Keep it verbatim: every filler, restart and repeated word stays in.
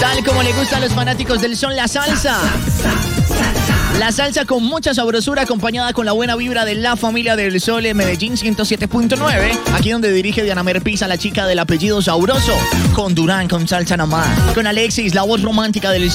Tal como le gusta a los fanáticos del son, la salsa. La salsa con mucha sabrosura acompañada con la buena vibra de la familia del Sol en Medellín ciento siete punto nueve. Aquí donde dirige Diana Merpisa, la chica del apellido sabroso. Con Durán, con salsa nomás. Con Alexis, la voz romántica del